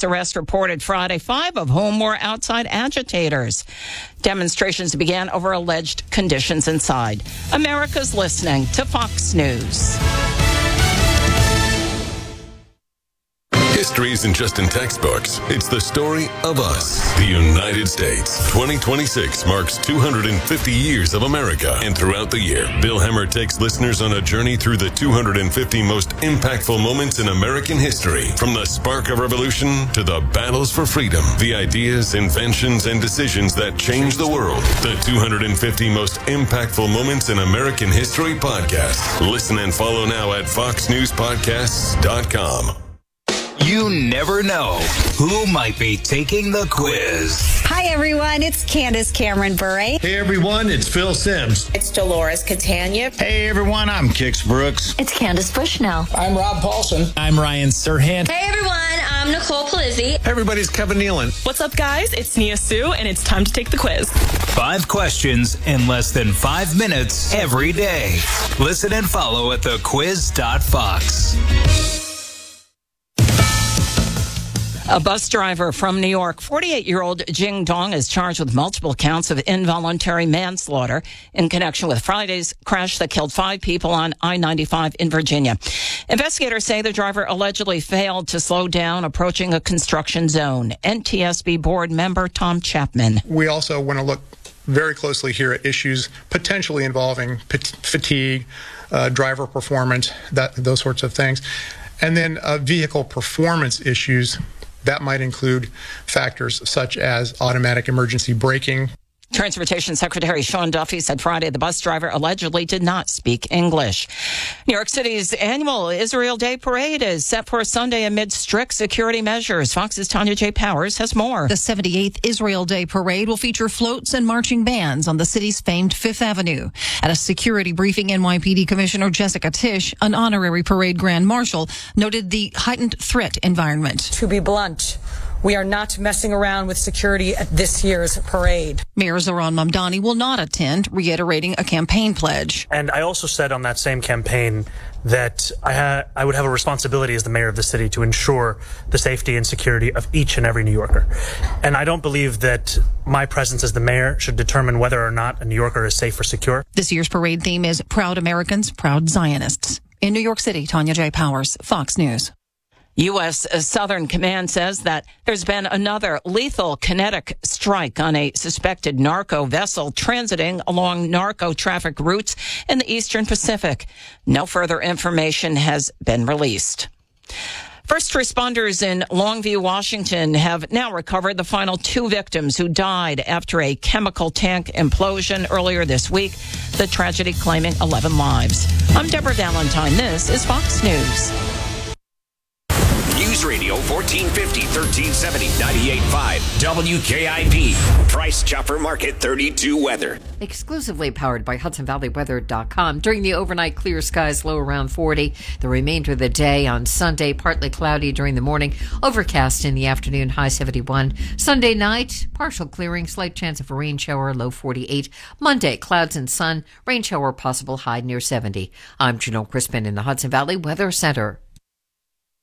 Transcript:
arrests reported Friday, 5 of whom were outside agitators. Demonstrations began over alleged conditions inside. America's listening to Fox News. History isn't just in textbooks. It's the story of us, the United States. 2026 marks 250 years of America. And throughout the year, Bill Hemmer takes listeners on a journey through the 250 most impactful moments in American history. From the spark of revolution to the battles for freedom, the ideas, inventions, and decisions that changed the world. The 250 most impactful moments in American history podcast. Listen and follow now at foxnewspodcasts.com. You never know who might be taking the quiz. Hi, everyone. It's Candace Cameron Bure. Hey, everyone. It's Phil Sims. It's Dolores Catania. Hey, everyone. I'm Kix Brooks. It's Candace Bushnell. I'm Rob Paulson. I'm Ryan Serhant. Hey, everyone. I'm Nicole Palizzi. Hey, everybody. It's Kevin Nealon. What's up, guys? It's Nia Sue, and it's time to take the quiz. 5 questions in less than 5 minutes every day. Listen and follow at thequiz.fox. A bus driver from New York, 48-year-old Jing Dong, is charged with multiple counts of involuntary manslaughter in connection with Friday's crash that killed 5 people on I-95 in Virginia. Investigators say the driver allegedly failed to slow down approaching a construction zone. NTSB board member Tom Chapman. We also want to look very closely here at issues potentially involving fatigue, driver performance, those sorts of things. And then vehicle performance issues. That might include factors such as automatic emergency braking. Transportation Secretary Sean Duffy said Friday the bus driver allegedly did not speak English. New York City's annual Israel Day Parade is set for Sunday amid strict security measures. Fox's Tanya J. Powers has more. The 78th Israel Day Parade will feature floats and marching bands on the city's famed Fifth Avenue. At a security briefing, NYPD Commissioner Jessica Tisch, an honorary parade grand marshal, noted the heightened threat environment. To be blunt, we are not messing around with security at this year's parade. Mayor Zoran Mamdani will not attend, reiterating a campaign pledge. And I also said on that same campaign that I would have a responsibility as the mayor of the city to ensure the safety and security of each and every New Yorker. And I don't believe that my presence as the mayor should determine whether or not a New Yorker is safe or secure. This year's parade theme is Proud Americans, Proud Zionists. In New York City, Tanya J. Powers, Fox News. U.S. Southern Command says that there's been another lethal kinetic strike on a suspected narco vessel transiting along narco traffic routes in the Eastern Pacific. No further information has been released. First responders in Longview, Washington have now recovered the final 2 victims who died after a chemical tank implosion earlier this week, the tragedy claiming 11 lives. I'm Deborah Valentine. This is Fox News. News Radio 1450, 1370, 98.5, WKIP. Price Chopper Market 32 weather. Exclusively powered by HudsonValleyWeather.com. During the overnight, clear skies, low around 40. The remainder of the day on Sunday, partly cloudy during the morning, overcast in the afternoon, high 71. Sunday night, partial clearing, slight chance of a rain shower, low 48. Monday, clouds and sun, rain shower possible, high near 70. I'm Janelle Crispin in the Hudson Valley Weather Center.